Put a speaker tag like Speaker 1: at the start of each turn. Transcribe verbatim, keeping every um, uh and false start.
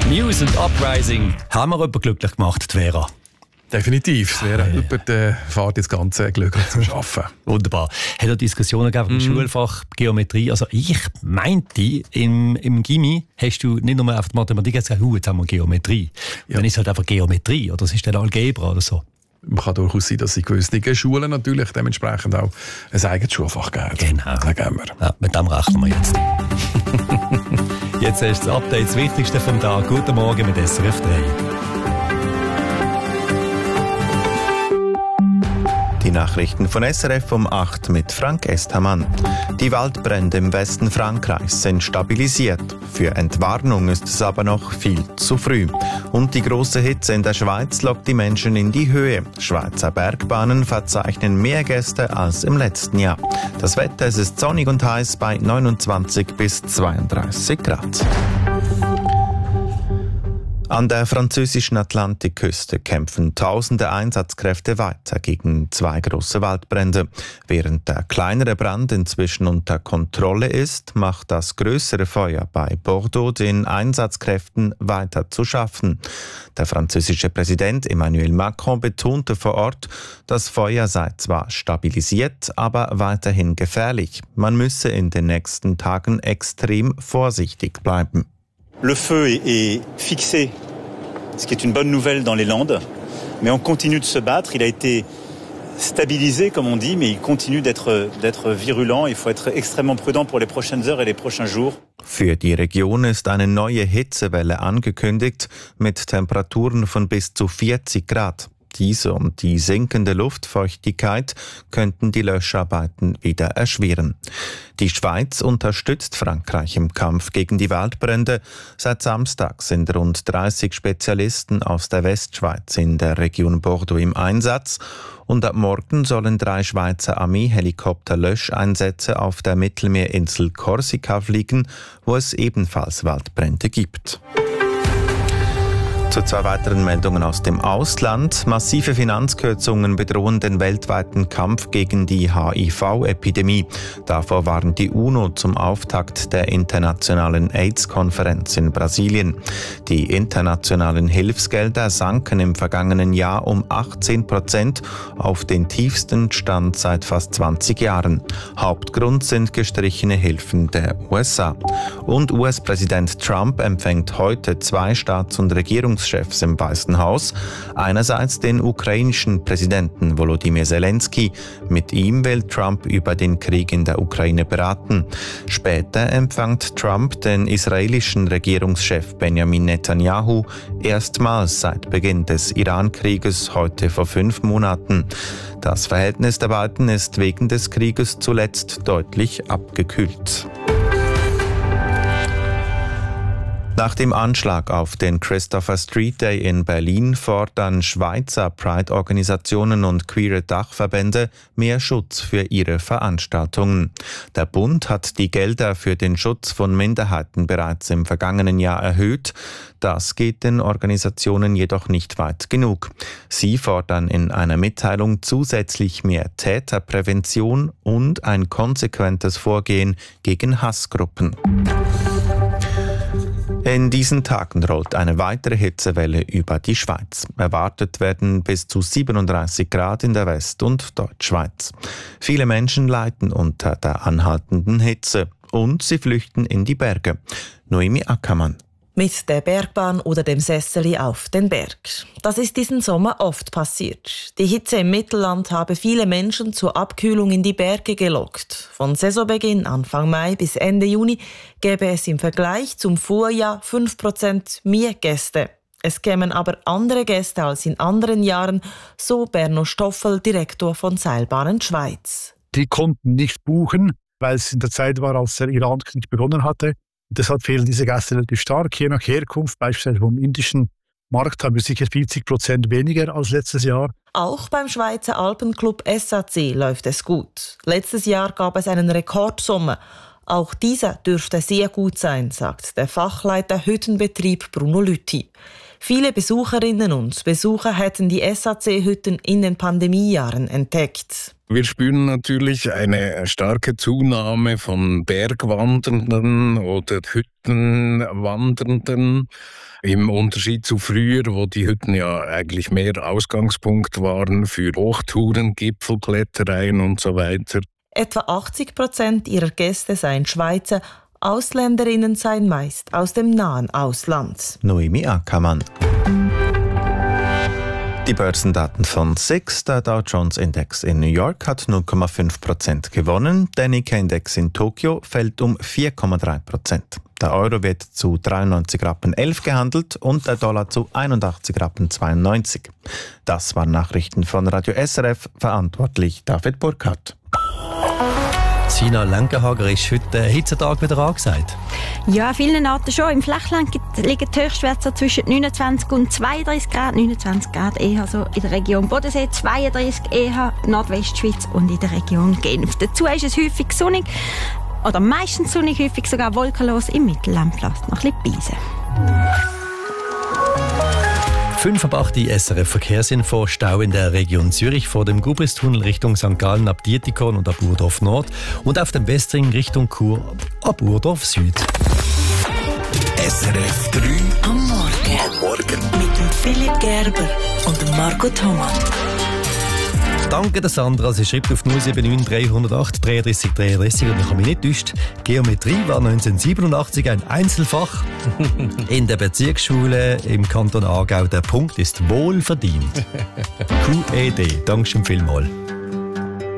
Speaker 1: Muse und Uprising haben wir jemanden glücklich gemacht, die Vera.
Speaker 2: Definitiv. Es wäre jemand, der fährt das Ganze glücklich zum Arbeiten.
Speaker 1: Wunderbar. Hat es Diskussionen gegeben im mm. Schulfach Geometrie? Also ich meinte, im, im Gymi hast du nicht nur auf die Mathematik gesagt, uh, jetzt haben wir Geometrie. Ja. Dann ist es halt einfach Geometrie oder es ist dann Algebra oder so.
Speaker 2: Man kann durchaus sein, dass in gewissen Schulen natürlich dementsprechend auch ein eigenes Schulfach geben.
Speaker 1: Genau.
Speaker 2: Sagen wir.
Speaker 1: Ja, mit dem rechnen wir jetzt. Jetzt ist das Update, das Wichtigste vom Tag. Guten Morgen mit S R F drei.
Speaker 3: Die Nachrichten von S R F um acht mit Frank Esthamann. Die Waldbrände im Westen Frankreichs sind stabilisiert. Für Entwarnung ist es aber noch viel zu früh. Und die große Hitze in der Schweiz lockt die Menschen in die Höhe. Schweizer Bergbahnen verzeichnen mehr Gäste als im letzten Jahr. Das Wetter, es ist sonnig und heiß bei neunundzwanzig bis zweiunddreißig Grad. An der französischen Atlantikküste kämpfen tausende Einsatzkräfte weiter gegen zwei große Waldbrände. Während der kleinere Brand inzwischen unter Kontrolle ist, macht das größere Feuer bei Bordeaux den Einsatzkräften weiter zu schaffen. Der französische Präsident Emmanuel Macron betonte vor Ort, das Feuer sei zwar stabilisiert, aber weiterhin gefährlich. Man müsse in den nächsten Tagen extrem vorsichtig bleiben.
Speaker 4: Le feu est fixé, ce qui est une bonne nouvelle dans les Landes, mais on continue de se battre. Il a été stabilisé, comme on dit, mais il continue d'être, d'être virulent. Il faut être extrêmement prudent pour les prochaines heures et les prochains jours.
Speaker 3: Für die Region ist eine neue Hitzewelle angekündigt mit Temperaturen von bis zu vierzig Grad. Diese und die sinkende Luftfeuchtigkeit könnten die Löscharbeiten wieder erschweren. Die Schweiz unterstützt Frankreich im Kampf gegen die Waldbrände. Seit Samstag sind rund dreißig Spezialisten aus der Westschweiz in der Region Bordeaux im Einsatz. Und ab morgen sollen drei Schweizer Armeehelikopter Löscheinsätze auf der Mittelmeerinsel Korsika fliegen, wo es ebenfalls Waldbrände gibt. Zu zwei weiteren Meldungen aus dem Ausland. Massive Finanzkürzungen bedrohen den weltweiten Kampf gegen die H I V-Epidemie. Davor warnt die UNO zum Auftakt der internationalen AIDS-Konferenz in Brasilien. Die internationalen Hilfsgelder sanken im vergangenen Jahr um achtzehn Prozent auf den tiefsten Stand seit fast zwanzig Jahren. Hauptgrund sind gestrichene Hilfen der U S A. Und U S-Präsident Trump empfängt heute zwei Staats- und Regierungschefs im Weißen Haus. Einerseits den ukrainischen Präsidenten Volodymyr Zelensky. Mit ihm will Trump über den Krieg in der Ukraine beraten. Später empfängt Trump den israelischen Regierungschef Benjamin Netanyahu erstmals seit Beginn des Iran-Krieges heute vor fünf Monaten. Das Verhältnis der beiden ist wegen des Krieges zuletzt deutlich abgekühlt. Nach dem Anschlag auf den Christopher Street Day in Berlin fordern Schweizer Pride-Organisationen und queere Dachverbände mehr Schutz für ihre Veranstaltungen. Der Bund hat die Gelder für den Schutz von Minderheiten bereits im vergangenen Jahr erhöht. Das geht den Organisationen jedoch nicht weit genug. Sie fordern in einer Mitteilung zusätzlich mehr Täterprävention und ein konsequentes Vorgehen gegen Hassgruppen. In diesen Tagen rollt eine weitere Hitzewelle über die Schweiz. Erwartet werden bis zu siebenunddreißig Grad in der West- und Deutschschweiz. Viele Menschen leiden unter der anhaltenden Hitze und sie flüchten in die Berge. Noemi Ackermann.
Speaker 5: Mit der Bergbahn oder dem Sesseli auf den Berg. Das ist diesen Sommer oft passiert. Die Hitze im Mittelland habe viele Menschen zur Abkühlung in die Berge gelockt. Von Saisonbeginn Anfang Mai bis Ende Juni gäbe es im Vergleich zum Vorjahr fünf Prozent mehr Gäste. Es kämen aber andere Gäste als in anderen Jahren, so Berno Stoffel, Direktor von Seilbahnen Schweiz.
Speaker 6: Die konnten nicht buchen, weil es in der Zeit war, als der Iran-Krieg begonnen hatte. Deshalb fehlen diese Gäste relativ stark, je nach Herkunft. Beispielsweise vom indischen Markt haben wir sicher vierzig Prozent weniger als letztes Jahr.
Speaker 5: Auch beim Schweizer Alpenclub S A C läuft es gut. Letztes Jahr gab es einen Rekordsommer. Auch dieser dürfte sehr gut sein, sagt der Fachleiter Hüttenbetrieb Bruno Lüthi. Viele Besucherinnen und Besucher hätten die S A C-Hütten in den Pandemiejahren entdeckt.
Speaker 7: Wir spüren natürlich eine starke Zunahme von Bergwandernden oder Hüttenwandernden. Im Unterschied zu früher, wo die Hütten ja eigentlich mehr Ausgangspunkt waren für Hochtouren, Gipfelklettereien und so weiter.
Speaker 5: Etwa achtzig Prozent ihrer Gäste seien Schweizer, Ausländerinnen seien meist aus dem nahen Ausland.
Speaker 3: Noemi Ackermann. Die Börsendaten von S I X, der Dow Jones Index in New York hat null Komma fünf Prozent gewonnen, der Nikkei-Index in Tokio fällt um vier Komma drei Prozent. Der Euro wird zu dreiundneunzig Rappen elf gehandelt und der Dollar zu einundachtzig Rappen zweiundneunzig. Das waren Nachrichten von Radio S R F, verantwortlich David Burkhardt.
Speaker 1: Sina Lenkenhager, ist heute der Hitzetag wieder angesagt?
Speaker 8: Ja, an vielen Orten schon. Im Flachland liegen die Höchstwerte zwischen neunundzwanzig und zweiunddreißig Grad. neunundzwanzig Grad eher so in der Region Bodensee, zweiunddreißig eher Nordwestschweiz und in der Region Genf. Dazu ist es häufig sonnig, oder meistens sonnig, häufig sogar wolkenlos. Im Mittelland bläst noch ein bisschen Beise.
Speaker 1: fünf ab acht S R F Verkehrsinfo. Stau in der Region Zürich vor dem Gubristunnel Richtung Sankt Gallen ab Dietikon und ab Urdorf Nord und auf dem Westring Richtung Chur ab Urdorf Süd.
Speaker 9: S R F drei am Morgen. Am Morgen. Mit dem Philipp Gerber und dem Marco Thomann.
Speaker 1: Danke der Sandra, sie schreibt auf null sieben neun drei null acht dreiunddreißig dreiunddreißig und ich habe mich nicht getäuscht. Geometrie war neunzehnhundertsiebenundachtzig ein Einzelfach in der Bezirksschule im Kanton Aargau. Der Punkt ist wohl verdient. Q E D, Dankeschön vielmals.